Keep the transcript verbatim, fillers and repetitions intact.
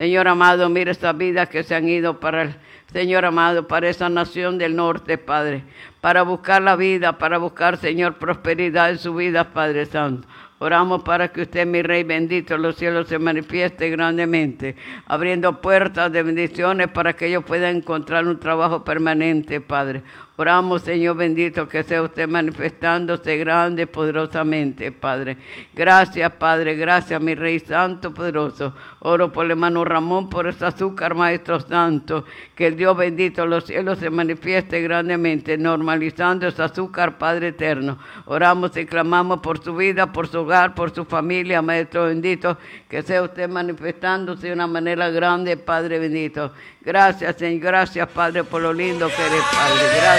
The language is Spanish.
Señor amado, mire estas vidas que se han ido para el Señor amado, para esa nación del norte, Padre, para buscar la vida, para buscar, Señor, prosperidad en su vida, Padre Santo. Oramos para que usted, mi Rey bendito, los cielos se manifieste grandemente, abriendo puertas de bendiciones para que ellos puedan encontrar un trabajo permanente, Padre. Oramos, Señor bendito, que sea usted manifestándose grande, poderosamente, Padre. Gracias, Padre, gracias, mi Rey Santo, poderoso. Oro por el hermano Ramón, por ese azúcar, Maestro Santo. Que el Dios bendito, los cielos se manifieste grandemente, normalizando ese azúcar, Padre eterno. Oramos y clamamos por su vida, por su hogar, por su familia, Maestro bendito. Que sea usted manifestándose de una manera grande, Padre bendito. Gracias, Señor, gracias, Padre, por lo lindo que eres, Padre. Gracias.